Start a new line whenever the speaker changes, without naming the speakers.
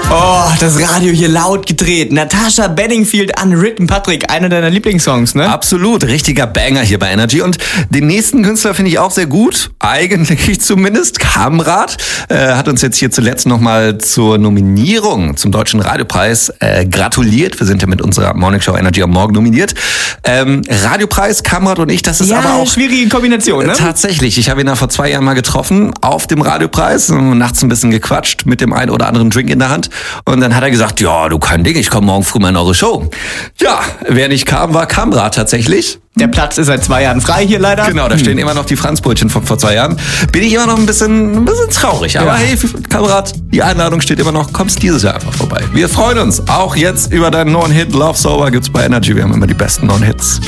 Oh, das Radio hier laut gedreht. Natasha Bedingfield, Unwritten, Patrick, einer deiner Lieblingssongs, ne?
Absolut, richtiger Banger hier bei Energy. Und den nächsten Künstler finde ich auch sehr gut, eigentlich zumindest. Kamrat hat uns jetzt hier zuletzt nochmal zur Nominierung zum Deutschen Radiopreis gratuliert. Wir sind ja mit unserer Morningshow Energy am Morgen nominiert. Radiopreis, Kamrat und ich, das ist aber auch...
schwierige Kombination, ne?
Tatsächlich, ich habe ihn da vor 2 Jahren mal getroffen, auf dem Radiopreis, nachts ein bisschen gequatscht mit dem einen oder anderen Drink in der Hand. Und dann hat er gesagt, ja, du kein Ding, ich komme morgen früh mal in eure Show. Ja, wer nicht kam, war Kamrat tatsächlich.
Der Platz ist seit 2 Jahren frei hier leider.
Genau, da stehen immer noch die Franzbrötchen von vor 2 Jahren. Bin ich immer noch ein bisschen traurig. Aber hey, Kamrat, die Einladung steht immer noch. Kommst dieses Jahr einfach vorbei. Wir freuen uns. Auch jetzt über deinen neuen Hit Love Sober gibt's bei Energy. Wir haben immer die besten neuen Hits.